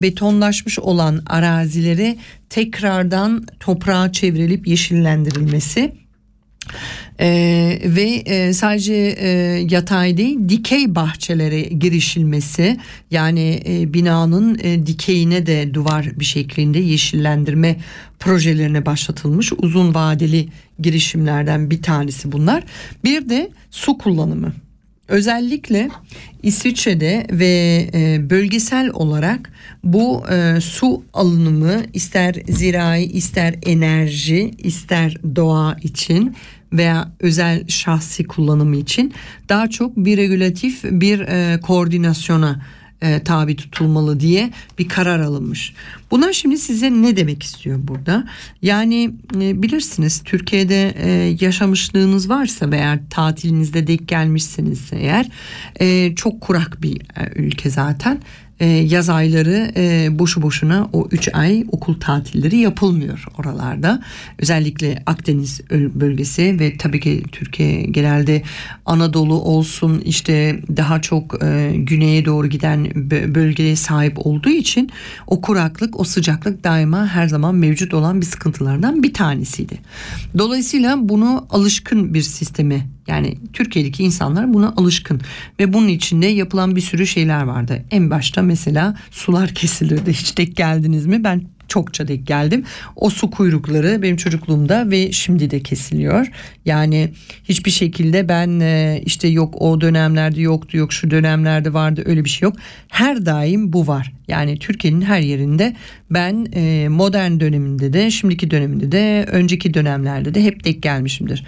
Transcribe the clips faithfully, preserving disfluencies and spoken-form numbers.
betonlaşmış olan arazileri tekrardan toprağa çevrilip yeşillendirilmesi. Ee, ve e, sadece e, yatay değil, dikey bahçelere girişilmesi, yani e, binanın e, dikeyine de duvar bir şeklinde yeşillendirme projelerine başlatılmış uzun vadeli girişimlerden bir tanesi bunlar. Bir de su kullanımı. Özellikle İsviçre'de ve e, bölgesel olarak bu e, su alınımı ister zirai, ister enerji, ister doğa için veya özel şahsi kullanımı için daha çok bir regülatif bir e, koordinasyona e, tabi tutulmalı diye bir karar alınmış. Bunlar şimdi size ne demek istiyor burada? Yani e, bilirsiniz, Türkiye'de e, yaşamışlığınız varsa veya tatilinizde denk gelmişsiniz eğer, e, çok kurak bir e, ülke zaten. E, yaz ayları e, boşu boşuna o üç ay okul tatilleri yapılmıyor oralarda. Özellikle Akdeniz bölgesi ve tabii ki Türkiye genelde Anadolu olsun, işte daha çok e, güneye doğru giden bölgeye sahip olduğu için o kuraklık, o sıcaklık daima her zaman mevcut olan bir sıkıntılardan bir tanesiydi. Dolayısıyla bunu alışkın bir sisteme, yani Türkiye'deki insanlar buna alışkın ve bunun içinde yapılan bir sürü şeyler vardı. En başta mesela sular kesilirdi. Hiç denk geldiniz mi? Ben çokça denk geldim. O su kuyrukları benim çocukluğumda ve şimdi de kesiliyor. Yani hiçbir şekilde ben işte yok o dönemlerde yoktu, yok şu dönemlerde vardı, öyle bir şey yok. Her daim bu var. Yani Türkiye'nin her yerinde ben modern döneminde de, şimdiki döneminde de, önceki dönemlerde de hep denk gelmişimdir.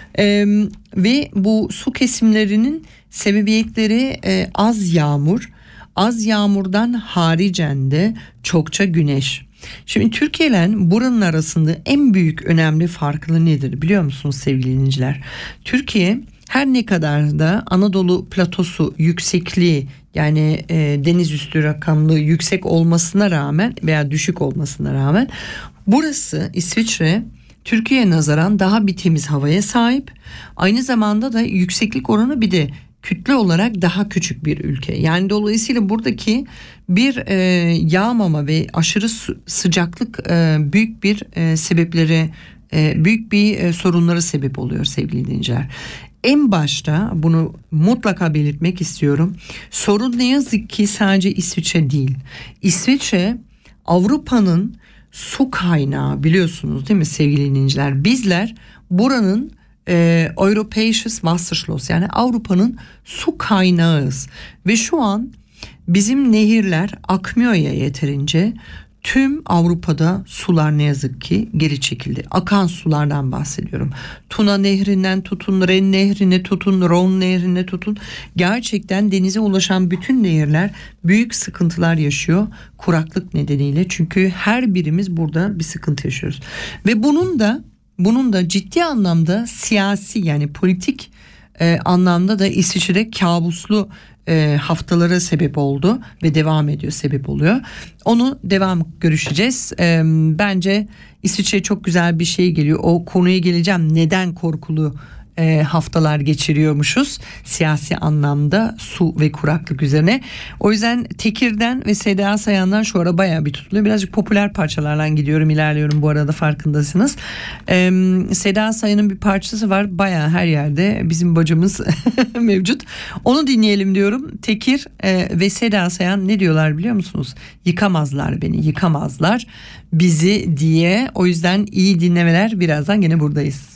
Ve bu su kesimlerinin sebebiyetleri az yağmur, az yağmurdan haricen de çokça güneş. Şimdi Türkiye ile buranın arasında en büyük önemli farklı nedir biliyor musunuz sevgili dinleyiciler? Türkiye her ne kadar da Anadolu platosu yüksekliği, yani e, deniz üstü rakamlı yüksek olmasına rağmen veya düşük olmasına rağmen, burası İsviçre Türkiye'ye nazaran daha bir temiz havaya sahip. Aynı zamanda da yükseklik oranı bir de kütle olarak daha küçük bir ülke. Yani dolayısıyla buradaki bir e, yağmama ve aşırı su, sıcaklık e, büyük bir e, sebepleri, e, büyük bir e, sorunlara sebep oluyor sevgili dinleyiciler. En başta bunu mutlaka belirtmek istiyorum. Sorun ne yazık ki sadece İsviçre değil. İsviçre Avrupa'nın su kaynağı, biliyorsunuz değil mi sevgili dinleyiciler? Bizler buranın e, Europäisches Wasserschloss, yani Avrupa'nın su kaynağıyız. Ve şu an bizim nehirler akmıyor ya yeterince. Tüm Avrupa'da sular ne yazık ki geri çekildi. Akan sulardan bahsediyorum. Tuna Nehri'nden tutun, Ren Nehri'ne tutun, Rhône Nehri'ne tutun. Gerçekten denize ulaşan bütün nehirler büyük sıkıntılar yaşıyor kuraklık nedeniyle. Çünkü her birimiz burada bir sıkıntı yaşıyoruz. Ve bunun da bunun da ciddi anlamda siyasi, yani politik e, anlamda da İsviçre'de kabuslu E, haftalara sebep oldu ve devam ediyor, sebep oluyor. Onu devam görüşeceğiz. E, bence İsviçre çok güzel bir şey geliyor. O konuya geleceğim. Neden korkulu e, haftalar geçiriyormuşuz siyasi anlamda su ve kuraklık üzerine. O yüzden Tekir'den ve Seda Sayan'dan şu ara bayağı bir tutuluyor. Birazcık popüler parçalarla gidiyorum, ilerliyorum bu arada, farkındasınız. Ee, Seda Sayan'ın bir parçası var, bayağı her yerde bizim bacımız mevcut. Onu dinleyelim diyorum. Tekir e, ve Seda Sayan ne diyorlar biliyor musunuz? Yıkamazlar beni, yıkamazlar bizi diye. O yüzden iyi dinlemeler, birazdan gene buradayız.